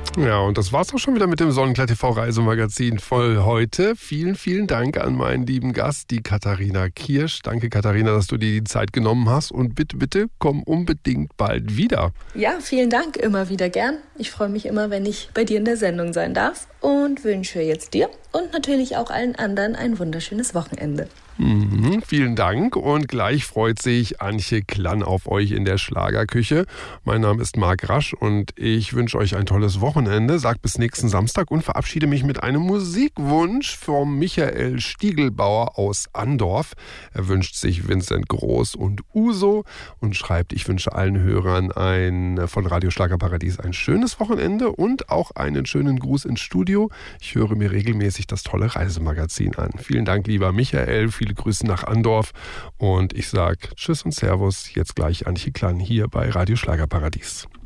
Ja, und das war's auch schon wieder mit dem Sonnenklar TV Reisemagazin voll heute. Vielen, vielen Dank an meinen lieben Gast, die Katharina Kirsch. Danke, Katharina, dass du dir die Zeit genommen hast. Und bitte, bitte, komm unbedingt bald wieder. Ja, vielen Dank, immer wieder gern. Ich freue mich immer, wenn ich bei dir in der Sendung sein darf und wünsche jetzt dir und natürlich auch allen anderen ein wunderschönes Wochenende. Vielen Dank und gleich freut sich Antje Klann auf euch in der Schlagerküche. Mein Name ist Marc Rasch und ich wünsche euch ein tolles Wochenende, sage bis nächsten Samstag und verabschiede mich mit einem Musikwunsch vom Michael Stiegelbauer aus Andorf. Er wünscht sich Vincent Groß und Uso und schreibt, ich wünsche allen Hörern von Radio Schlagerparadies ein schönes Wochenende und auch einen schönen Gruß ins Studio. Ich höre mir regelmäßig das tolle Reisemagazin an. Vielen Dank, lieber Michael, viele Grüße nach Andorf und ich sage Tschüss und Servus, jetzt gleich Antje Klann hier bei Radio Schlagerparadies.